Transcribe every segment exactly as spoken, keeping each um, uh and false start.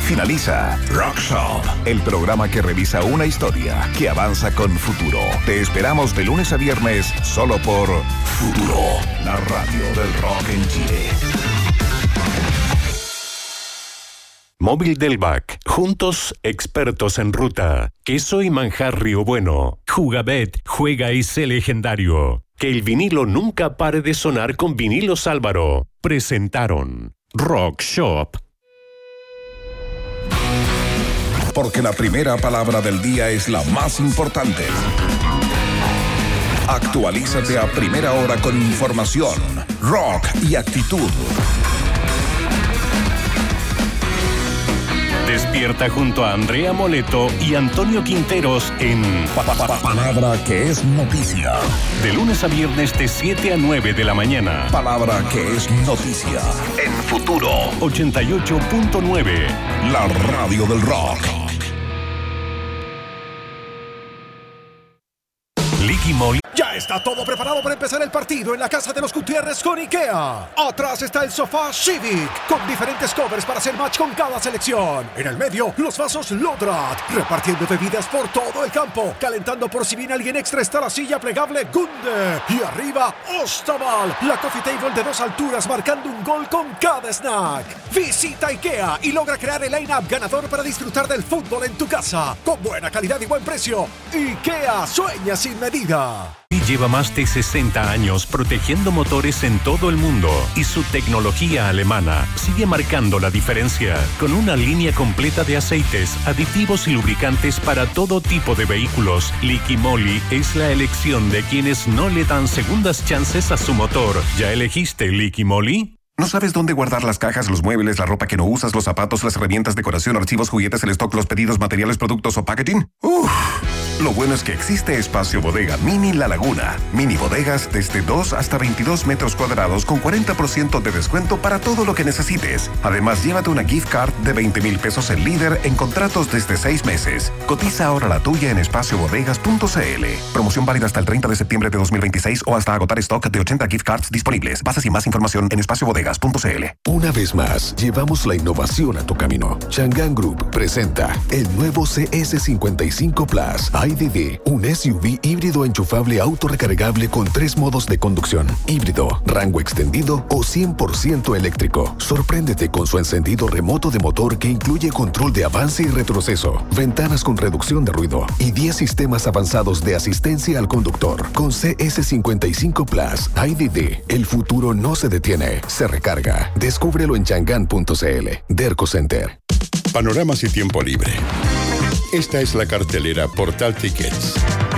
finaliza Rock Shop, el programa que revisa una historia que avanza con futuro. Te esperamos de lunes a viernes solo por Futuro, la radio del rock en Chile. Móvil del Bac. Juntos, expertos en ruta. Queso y manjar Río Bueno. Jugabet, juega y sé legendario. Que el vinilo nunca pare de sonar con Vinilos Álvaro. Presentaron Rock Shop. Porque la primera palabra del día es la más importante. Actualízate a primera hora con información, rock y actitud. Despierta junto a Andrea Moleto y Antonio Quinteros en Pa, pa, pa, Palabra que es noticia. De lunes a viernes de siete a nueve de la mañana. Palabra que es noticia. En Futuro ochenta y ocho punto nueve. La radio del rock. Liqui Moly. Ya está todo preparado para empezar el partido en la casa de los Gutiérrez con IKEA. Atrás está el sofá Civic, con diferentes covers para hacer match con cada selección. En el medio, los vasos Lodrat, repartiendo bebidas por todo el campo. Calentando por si viene alguien extra está la silla plegable Gunde. Y arriba, Ostaval, la coffee table de dos alturas marcando un gol con cada snack. Visita IKEA y logra crear el line-up ganador para disfrutar del fútbol en tu casa. Con buena calidad y buen precio. IKEA sueña sin medida. Y lleva más de sesenta años protegiendo motores en todo el mundo y su tecnología alemana sigue marcando la diferencia con una línea completa de aceites, aditivos y lubricantes para todo tipo de vehículos. Liqui Moly es la elección de quienes no le dan segundas chances a su motor. ¿Ya elegiste Liqui Moly? ¿No sabes dónde guardar las cajas, los muebles, la ropa que no usas, los zapatos, las herramientas, decoración, archivos, juguetes, el stock, los pedidos, materiales, productos o packaging? ¡Uf! Lo bueno es que existe Espacio Bodega Mini La Laguna. Mini bodegas desde dos hasta veintidós metros cuadrados con cuarenta por ciento de descuento para todo lo que necesites. Además, llévate una gift card de veinte mil pesos en Líder en contratos desde seis meses. Cotiza ahora la tuya en espacio bodegas punto c l. Promoción válida hasta el treinta de septiembre de dos mil veintiséis o hasta agotar stock de ochenta gift cards disponibles. Bases y más información en espacio bodegas punto c l. Una vez más, llevamos la innovación a tu camino. Chang'an Group presenta el nuevo C S cincuenta y cinco Plus I D D, un S U V híbrido enchufable autorrecargable con tres modos de conducción: híbrido, rango extendido o cien por ciento eléctrico. Sorpréndete con su encendido remoto de motor que incluye control de avance y retroceso, ventanas con reducción de ruido y diez sistemas avanzados de asistencia al conductor. Con C S cincuenta y cinco Plus I D D, el futuro no se detiene, se recarga. Descúbrelo en chang'an punto c l. Derco Center. Panoramas y tiempo libre. Esta es la cartelera Portal Tickets.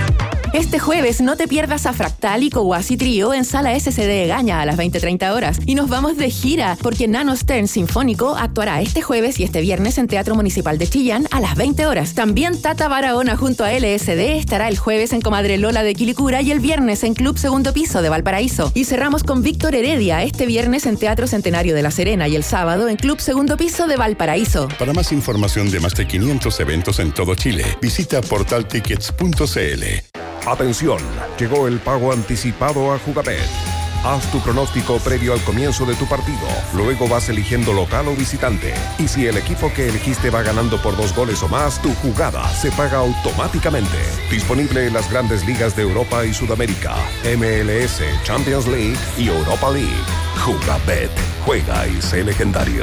Este jueves no te pierdas a Fractal y Kowasi Trio en Sala S C D Egaña a las veinte treinta horas. Y nos vamos de gira porque Nano Stern Sinfónico actuará este jueves y este viernes en Teatro Municipal de Chillán a las veinte horas. También Tata Barahona junto a L S D estará el jueves en Comadre Lola de Quilicura y el viernes en Club Segundo Piso de Valparaíso. Y cerramos con Víctor Heredia este viernes en Teatro Centenario de La Serena y el sábado en Club Segundo Piso de Valparaíso. Para más información de más de quinientos eventos en todo Chile, visita portal tickets punto c l. Atención, llegó el pago anticipado a Jugabet. Haz tu pronóstico previo al comienzo de tu partido. Luego vas eligiendo local o visitante. Y si el equipo que elegiste va ganando por dos goles o más, tu jugada se paga automáticamente. Disponible en las grandes ligas de Europa y Sudamérica, M L S, Champions League y Europa League. Jugabet, juega y sé legendario.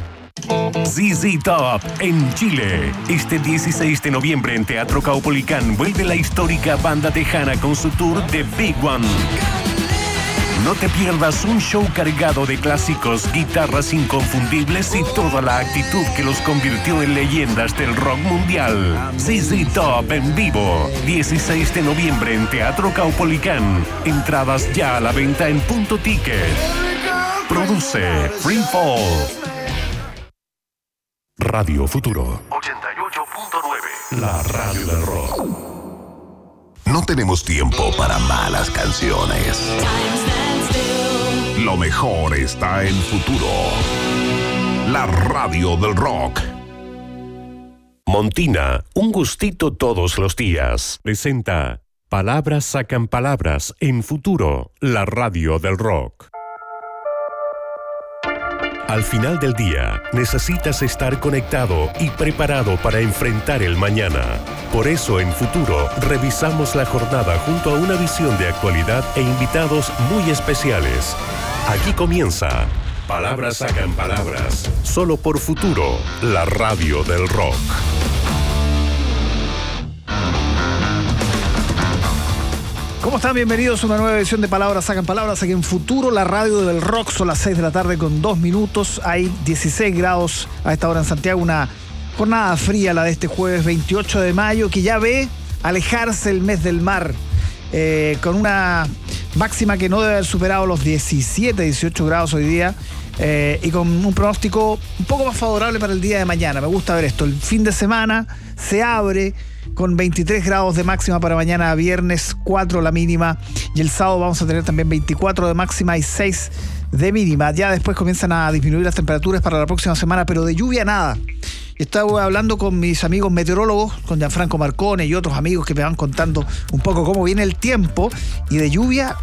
Z Z Top en Chile. Este dieciséis de noviembre en Teatro Caupolicán vuelve la histórica banda tejana con su tour The Big One. No te pierdas un show cargado de clásicos, guitarras inconfundibles y toda la actitud que los convirtió en leyendas del rock mundial. Z Z Top en vivo, dieciséis de noviembre en Teatro Caupolicán. Entradas ya a la venta en Punto Ticket. Produce Free Fall. Radio Futuro ochenta y ocho punto nueve. La radio del rock. No tenemos tiempo para malas canciones. Lo mejor está en Futuro. La radio del rock. Montina, un gustito todos los días. Presenta Palabras sacan palabras en Futuro, la radio del rock. Al final del día, necesitas estar conectado y preparado para enfrentar el mañana. Por eso, en Futuro, revisamos la jornada junto a una visión de actualidad e invitados muy especiales. Aquí comienza Palabras Sacan Palabras, solo por Futuro, la radio del rock. ¿Cómo están? Bienvenidos a una nueva edición de Palabras Sacan Palabras aquí en Futuro, la radio del rock. Son las seis de la tarde con dos minutos. Hay dieciséis grados a esta hora en Santiago. Una jornada fría la de este jueves veintiocho de mayo, que ya ve alejarse el mes del mar. Eh, con una máxima que no debe haber superado los diecisiete, dieciocho grados hoy día. Eh, y con un pronóstico un poco más favorable para el día de mañana. Me gusta ver esto. El fin de semana se abre con veintitrés grados de máxima para mañana viernes, cuatro la mínima, y el sábado vamos a tener también veinticuatro de máxima y seis de mínima. Ya después comienzan a disminuir las temperaturas para la próxima semana, pero de lluvia nada. Estaba hablando con mis amigos meteorólogos, con Gianfranco Marcone y otros amigos que me van contando un poco cómo viene el tiempo, y de lluvia,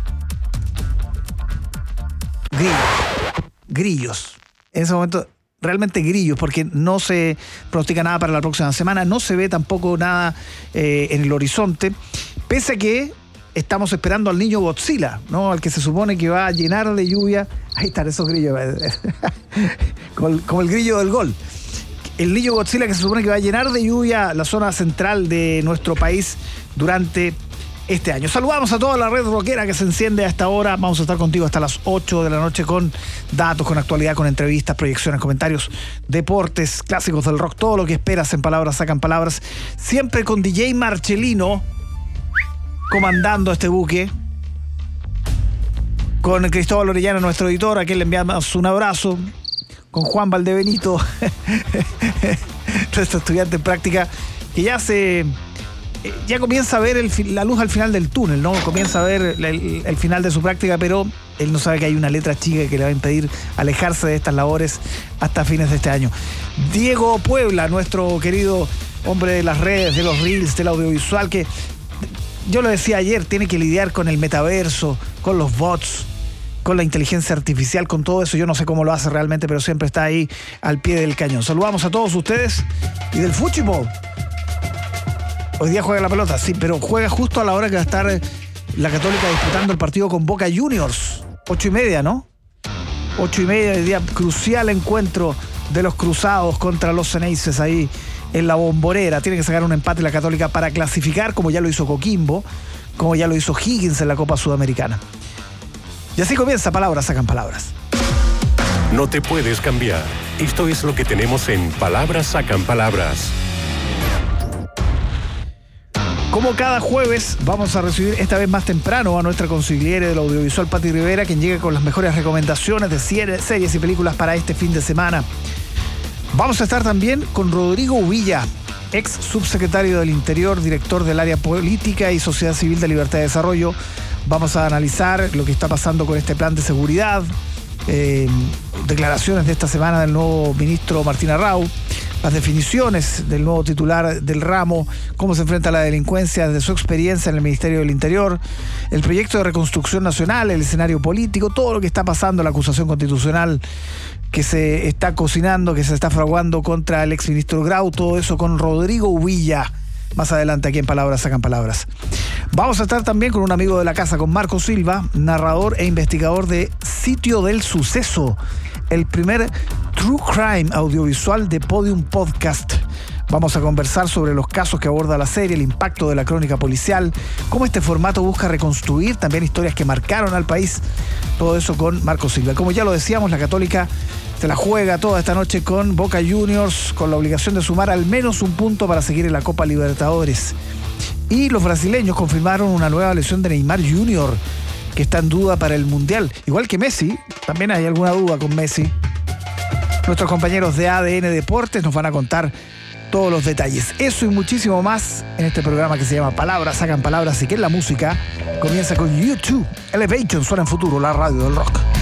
grillos, grillos. En ese momento realmente grillos, porque no se pronostica nada para la próxima semana, no se ve tampoco nada eh, en el horizonte, pese a que estamos esperando al niño Godzilla, ¿no? Al que se supone que va a llenar de lluvia. Ahí están esos grillos, como, el, como el grillo del gol. El niño Godzilla que se supone que va a llenar de lluvia la zona central de nuestro país durante este año. Saludamos a toda la red rockera que se enciende a esta hora. Vamos a estar contigo hasta las ocho de la noche con datos, con actualidad, con entrevistas, proyecciones, comentarios, deportes, clásicos del rock, todo lo que esperas en Palabras Sacan Palabras. Siempre con D J Marchelino comandando este buque. Con Cristóbal Orellana, nuestro editor, a quien le enviamos un abrazo. Con Juan Valdebenito, nuestro estudiante en práctica, que ya se... ya comienza a ver el, la luz al final del túnel, ¿no? Comienza a ver el, el, el final de su práctica, pero él no sabe que hay una letra chica que le va a impedir alejarse de estas labores hasta fines de este año. Diego Puebla, nuestro querido hombre de las redes, de los reels, del audiovisual, que yo lo decía ayer, tiene que lidiar con el metaverso, con los bots, con la inteligencia artificial, con todo eso. Yo no sé cómo lo hace realmente, pero siempre está ahí al pie del cañón. Saludamos a todos ustedes. Y del fútbol. Hoy día juega la pelota, sí, pero juega justo a la hora que va a estar la Católica disputando el partido con Boca Juniors. Ocho y media, ¿no? Ocho y media, el día crucial encuentro de los cruzados contra los Ceneices ahí en la Bombonera. Tiene que sacar un empate la Católica para clasificar, como ya lo hizo Coquimbo, como ya lo hizo Higgins en la Copa Sudamericana. Y así comienza Palabras Sacan Palabras. No te puedes cambiar. Esto es lo que tenemos en Palabras Sacan Palabras. Como cada jueves, vamos a recibir esta vez más temprano a nuestra consigliere del audiovisual, Pati Rivera, quien llega con las mejores recomendaciones de series y películas para este fin de semana. Vamos a estar también con Rodrigo Uvilla, ex subsecretario del Interior, director del área política y sociedad civil de Libertad y Desarrollo. Vamos a analizar lo que está pasando con este plan de seguridad, eh, declaraciones de esta semana del nuevo ministro Martín Arrau, las definiciones del nuevo titular del ramo, cómo se enfrenta a la delincuencia desde su experiencia en el Ministerio del Interior, el proyecto de reconstrucción nacional, el escenario político, todo lo que está pasando, la acusación constitucional que se está cocinando, que se está fraguando contra el exministro Grau, todo eso con Rodrigo Uvilla. Más adelante aquí en Palabras Sacan Palabras. Vamos a estar también con un amigo de la casa, con Marco Silva, narrador e investigador de Sitio del Suceso, el primer True Crime audiovisual de Podium Podcast. Vamos a conversar sobre los casos que aborda la serie, el impacto de la crónica policial, cómo este formato busca reconstruir también historias que marcaron al país. Todo eso con Marco Silva. Como ya lo decíamos, la Católica se la juega toda esta noche con Boca Juniors, con la obligación de sumar al menos un punto para seguir en la Copa Libertadores. Y los brasileños confirmaron una nueva lesión de Neymar junior, que está en duda para el Mundial. Igual que Messi, también hay alguna duda con Messi. Nuestros compañeros de A D N Deportes nos van a contar todos los detalles. Eso y muchísimo más en este programa que se llama Palabras Sacan Palabras, y que en la música comienza con YouTube. Elevation suena en Futuro, la radio del rock.